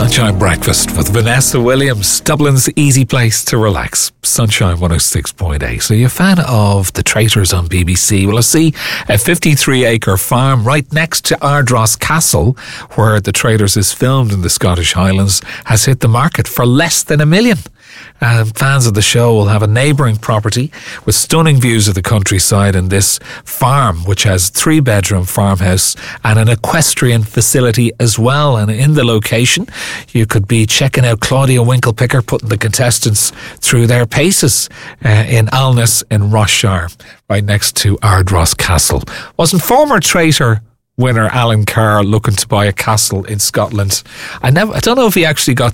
Sunshine Breakfast with Vanessa Williams, Dublin's easy place to relax. Sunshine 106.8. So you're a fan of The Traitors on BBC? Well, I see a 53-acre farm right next to Ardross Castle, where The Traitors is filmed in the Scottish Highlands, has hit the market for less than $1 million. Fans of the show will have a neighbouring property with stunning views of the countryside and this farm, which has 3-bedroom farmhouse and an equestrian facility as well. And in the location, you could be checking out Claudia Winklepicker putting the contestants through their paces in Alness in Ross-shire, right next to Ardross Castle. Wasn't former Traitor winner Alan Carr looking to buy a castle in Scotland? I don't know if he actually got